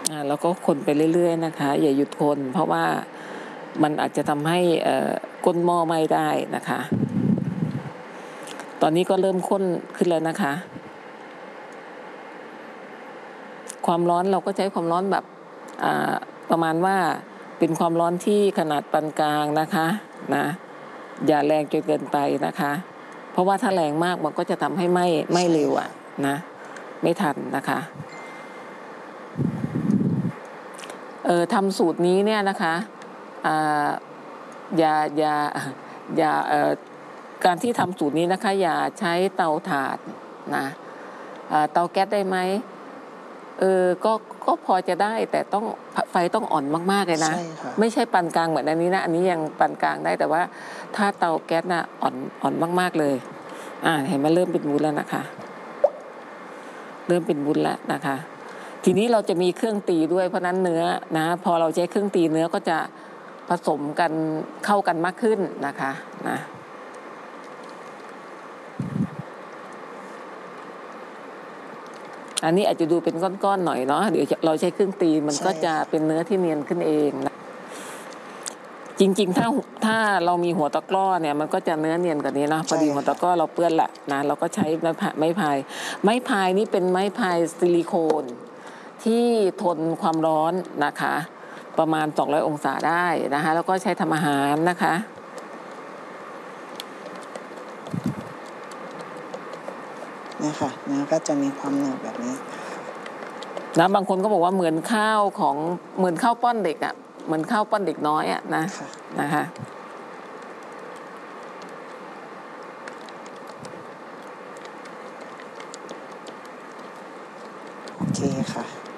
แล้วก็คนไปเรื่อยๆนะคะอย่าหยุดคนเพราะว่ามันอาจจะทำให้ก้นหม้อไหม้ได้นะคะตอนนี้ก็เริ่มข้นขึ้นแล้วนะคะความร้อนเราก็ใช้ความร้อนแบบประมาณว่าเป็นความร้อนที่ขนาดปานกลางนะคะนะอย่าแรงจนเกินไปนะคะเพราะว่าถ้าแรงมากมันก็จะทำให้ไหม้เร็วนะไม่ทันนะคะทำสูตรนี้เนี่ยนะคะอย่าการที่ทำสูตรนี้นะคะอย่าใช้เตาถ่านนะเตาแก๊สได้ไหมก็พอจะได้แต่ไฟต้องอ่อนมากๆเลยนะไม่ใช่ปานกลางเหมือนอันนี้นะอันนี้ยังปานกลางได้แต่ว่าถ้าเตาแก๊สน่ะอ่อนมากๆเลยเห็นมันเริ่มเป็นวุ้นแล้วนะคะเริ่มเป็นวุ้นแล้วนะคะทีนี้เราจะมีเครื่องตีด้วยเพราะนั้นเนื้อนะพอเราใช้เครื่องตีเนื้อก็จะผสมกันเข้ากันมากขึ้นนะคะนะอันนี้อาจจะดูเป็นก้อนๆหน่อยเนาะเดี๋ยวเราใช้เครื่องตีมันก็จะเป็นเนื้อที่เนียนขึ้นเองนะจริงๆถ้าเรามีหัวตะกร้อเนี่ยมันก็จะเนื้อเนียนกว่านี้นะพอดีหัวตะกร้อเราเปื้อนแหละนะเราก็ใช้ไม้พายนี่เป็นไม้พายซิลิโคนที่ทนความร้อนนะคะประมาณ200องศาได้นะคะแล้วก็ใช้ทำอาหารนะคะเนี่ยค่ะเนื้อก็จะมีความหนืดแบบนี้นะบางคนก็บอกว่าเหมือนข้าวป้อนเด็กเหมือนข้าวป้อนเด็กน้อยนะคะโอเคค่ะ